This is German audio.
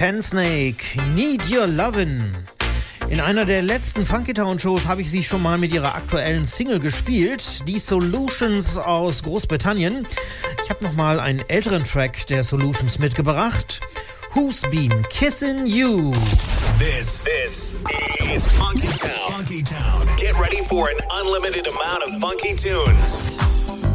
Tensnake, Need Your Lovin'. In einer der letzten Funky Town Shows habe ich sie schon mal mit ihrer aktuellen Single gespielt, die Solutions aus Großbritannien. Ich habe nochmal einen älteren Track der Solutions mitgebracht. Who's Been Kissing You? This is Funky Town. Get ready for an unlimited amount of funky tunes.